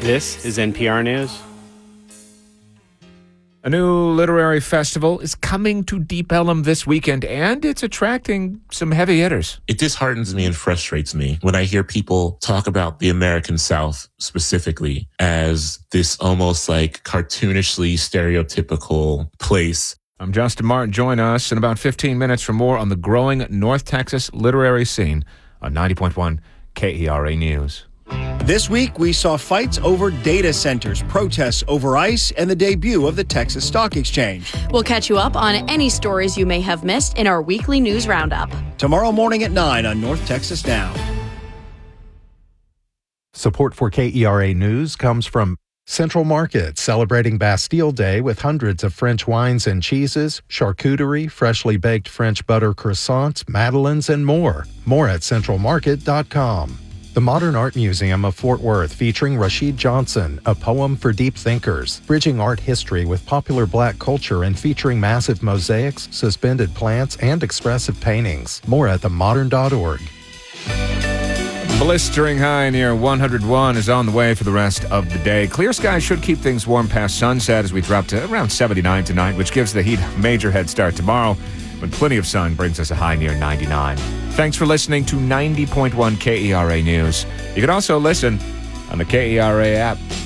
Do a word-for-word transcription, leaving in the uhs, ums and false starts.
This is N P R News. A new literary festival is coming to Deep Ellum this weekend, and it's attracting some heavy hitters. It disheartens me and frustrates me when I hear people talk about the American South specifically as this almost like cartoonishly stereotypical place. I'm Justin Martin. Join us in about fifteen minutes for more on the growing North Texas literary scene on ninety point one K E R A News. This week, we saw fights over data centers, protests over ICE, and the debut of the Texas Stock Exchange. We'll catch you up on any stories you may have missed in our weekly news roundup. Tomorrow morning at nine on North Texas Now. Support for K E R A News comes from Central Market, celebrating Bastille Day with hundreds of French wines and cheeses, charcuterie, freshly baked French butter croissants, madeleines, and more. More at central market dot com. The Modern Art Museum of Fort Worth, featuring Rashid Johnson, A Poem for Deep Thinkers, bridging art history with popular black culture and featuring massive mosaics, suspended plants, and expressive paintings. More at the modern dot org. Blistering high near one hundred one is on the way for the rest of the day. Clear skies should keep things warm past sunset as we drop to around seventy-nine tonight, which gives the heat a major head start tomorrow, when plenty of sun brings us a high near ninety-nine. Thanks for listening to ninety point one K E R A News. You can also listen on the K E R A app.